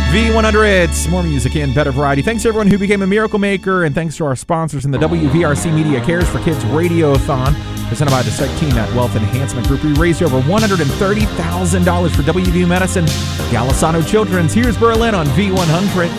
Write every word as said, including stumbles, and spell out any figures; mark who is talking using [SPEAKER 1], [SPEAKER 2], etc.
[SPEAKER 1] V one hundred, more music and better variety. Thanks to everyone who became a Miracle Maker, and thanks to our sponsors in the W V R C Media Cares for Kids Radiothon, presented by the Psych Team at Wealth Enhancement Group. We raised over one hundred thirty thousand dollars for W V U Medicine, Golisano Children's. Here's Berlin on V one hundred.